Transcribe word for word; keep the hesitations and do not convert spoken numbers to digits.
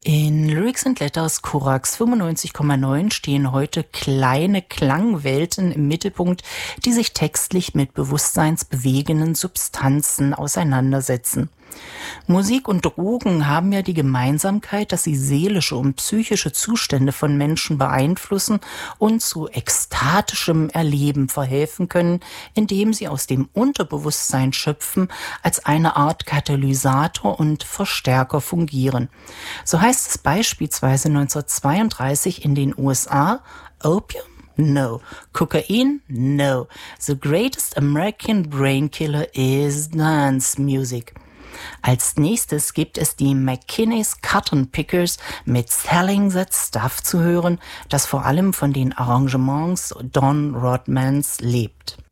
In Lyrics and Letters Korax fünfundneunzig Komma neun stehen heute kleine Klangwelten im Mittelpunkt, die sich textlich mit bewusstseinsbewegenden Substanzen auseinandersetzen. Musik und Drogen haben ja die Gemeinsamkeit, dass sie seelische und psychische Zustände von Menschen beeinflussen und zu ekstatischem Erleben verhelfen können, indem sie aus dem Unterbewusstsein schöpfen, als eine Art Katalysator und Verstärker fungieren. So heißt es beispielsweise neunzehnhundertzweiunddreißig in den U S A: Opium? No. Cocaine? No. The greatest American brain killer is dance music. Als nächstes gibt es die McKinney's Cotton Pickers mit Selling That Stuff zu hören, das vor allem von den Arrangements Don Rodmans lebt.